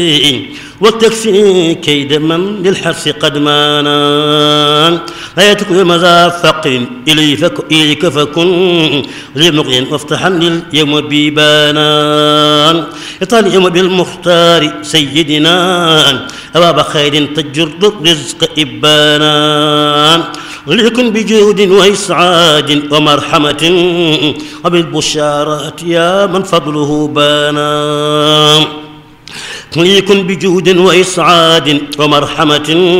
وتكفي كيد من للحرص قد مانا لا تكن مزافق إليك فكن لمقين وافتحا لليوم بيبانا اطال اليوم بالمختار سيدنا أباب خير تجرد الرزق إبانا ليكن بجود وإسعاد ومرحمة وبالبشارات يا من فضله بانا ليكن بجود وإسعاد ومرحمة